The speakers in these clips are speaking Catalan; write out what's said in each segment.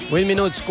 8 minuts,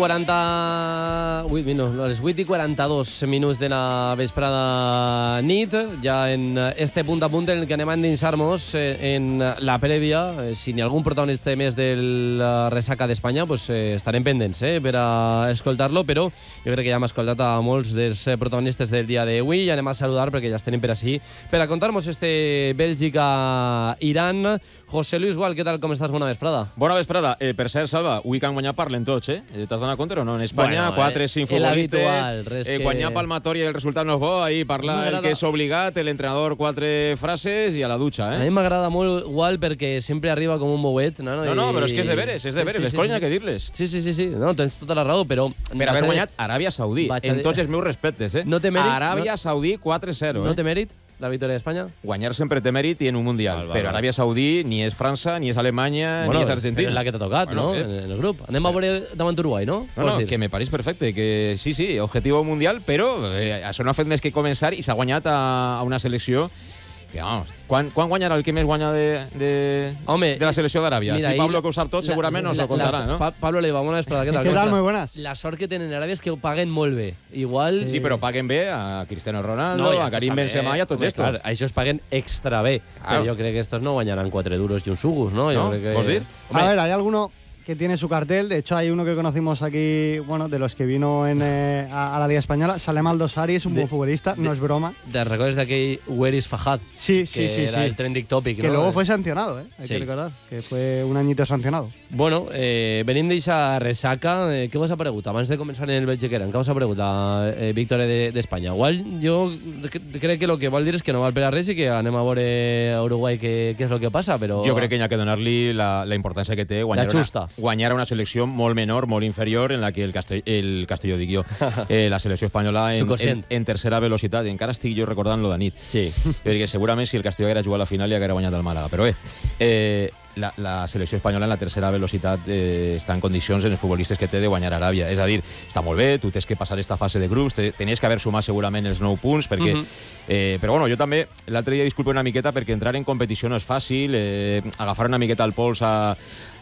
8 minuts, les 8 i 42 minuts de la vesprada nit, ja en este punt a punt en el que anem a endinsar-nos en la prèvia. Si n'hi ha algun protagonista més del Ressaca d'Espanya, pues, estarem pendents per a escoltar-lo, però jo crec que ja hem escoltat a molts dels protagonistes del dia d'avui i anem a saludar perquè ja els tenim per així per a contar-nos este Bèlgica-Iran. José Luis Gual, què tal, com estàs? Bona vesprada. Bona vesprada. Per cert, Salva, avui que han guanyat parlen tots, T'has donat compte o no? En Espanya, bueno, 4-5 futbolistes, que... guanyar palmatori i el resultat no és bo, ahí parla el que és obligat, l'entrenador 4 frases i a la dutxa, A mi m'agrada molt Gual perquè sempre arriba com un bouet, no? No, però és que és de veres, les coses n'hi ha que dir-les. Sí, no, tens tota la raó, però... Per haver guanyat Aràbia Saudí, en tots els meus respectes, No té mèrit, Aràbia Saudí 4-0, No té mèrit la victòria d'Espanya? Guanyar sempre té mèrit i en un Mundial, però Aràbia Saudí ni és França, ni és Alemanya, ni és Argentina. Però és la que t'ha tocat, no? En el grup. Anem a veure davant Uruguai, no? No, que me pareix perfecte, que sí, objectiu mundial, però això no ha fet més que començar i s'ha guanyat a una selecció que, vamos, quan guanyarà el que més guanya de la selecció d'Aràbia? Si Pablo, que ho sap tot, segurament no s'ho contarà, no? Pablo Leiva, bona vesprada, què tal? ¿Qué tal? Muy buenas. La sort que tenen Aràbia és que ho paguen molt bé. Igual... Sí, però paguen bé a Cristiano Ronaldo, a Karim Benzema i a tot esto. Clar, això es paguen extra bé. Però jo crec que estos no guanyaran 4 duros y un sugus, ¿no? ¿No? ¿Vos dir? A ver, hay alguno que tiene su cartel. De hecho, hay uno que conocimos aquí, bueno, de los que vino a la Liga Española. Salem Aldosari es un buen futbolista, no es broma. ¿Te recuerdas de aquell Where is Fahad? Sí. Que era el trending topic, que ¿no? luego fue sancionado, Hay que recordar, que fue un añito sancionado. Bueno, venim d'eixa ressaca. Què vos ha paregut? Abans de començar en el Belgiqueren, què vos ha paregut la victòria d'Espanya? Igual jo crec que el que vol dir és que no val per a res i que anem a veure a Uruguai què és el que passa, però... Jo crec que hi ha que donar-li la importància que té guanyar una selecció molt menor, molt inferior, en la que el Castelló, dic jo, la selecció espanyola en tercera velocitat. I encara estic jo recordant-lo de nit. Sí. Perquè segurament si el Castelló haguera jugat a la final ja haguera guanyat el Màlaga. Però la selecció espanyola en la tercera velocitat està en condicions en els futbolistes que té de guanyar Aràbia. És a dir, està molt bé, tu tens que passar esta fase de grups, tenies que haver sumat segurament els 9 punts, perquè... però bueno, jo també l'altre dia disculpe una miqueta perquè entrar en competició no és fàcil, agafar una miqueta el pols